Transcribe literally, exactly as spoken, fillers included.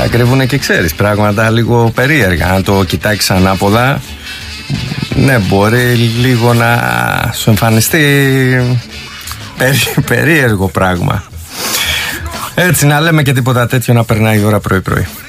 Στα κρύβουνε και ξέρεις πράγματα λίγο περίεργα. Αν το κοιτάξεις ανάποδα, ναι, μπορεί λίγο να σου εμφανιστεί περί, περίεργο πράγμα. Έτσι, να λέμε και τίποτα τέτοιο, να περνάει η ώρα πρωί-πρωί.